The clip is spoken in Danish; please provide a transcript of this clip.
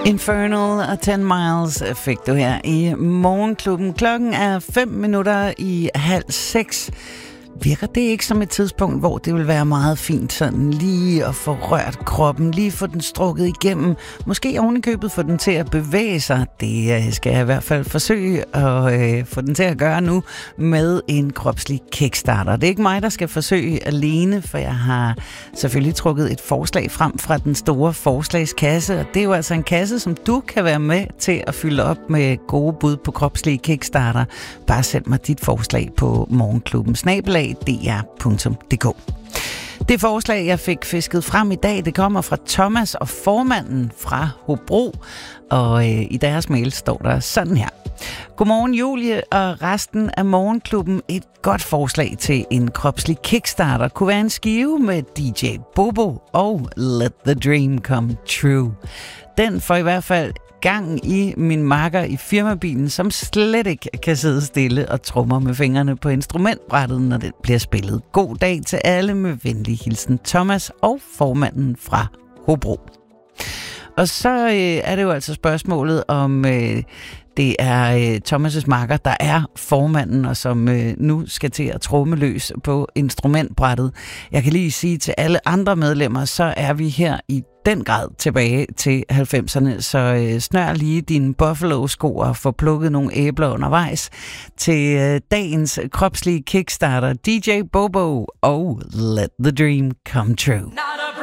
Infernal og 10 Miles fik du her i Morgenklubben. Klokken er 5:05. Virker det ikke som et tidspunkt, hvor det vil være meget fint sådan lige at få rørt kroppen, lige få den strukket igennem, måske ovenikøbet få den til at bevæge sig. Det skal jeg i hvert fald forsøge at få den til at gøre nu med en kropslig kickstarter. Det er ikke mig, der skal forsøge alene, for jeg har selvfølgelig trukket et forslag frem fra den store forslagskasse, og det er jo altså en kasse, som du kan være med til at fylde op med gode bud på kropslige kickstarter. Bare send mig dit forslag på morgenklubben@dr.dk. Det forslag, jeg fik fisket frem i dag, det kommer fra Thomas og formanden fra Hobro, og i deres mail står der sådan her. Godmorgen Julie og resten af Morgenklubben. Et godt forslag til en kropslig kickstarter kunne være en skive med DJ Bobo og Let the Dream Come True. Den får i hvert fald gang i min makker i firmabilen, som slet ikke kan sidde stille og trommer med fingrene på instrumentbrættet, når den bliver spillet. God dag til alle, med venlig hilsen Thomas og formanden fra Hobro. Og så er det jo altså spørgsmålet om det er Thomas' makker, der er formanden, og som nu skal til at tromme løs på instrumentbrættet. Jeg kan lige sige til alle andre medlemmer, så er vi her i den grad tilbage til 90'erne, så snør lige dine Buffalo-sko og få plukket nogle æbler undervejs til dagens kropslige kickstarter, DJ Bobo og Let the Dream Come True.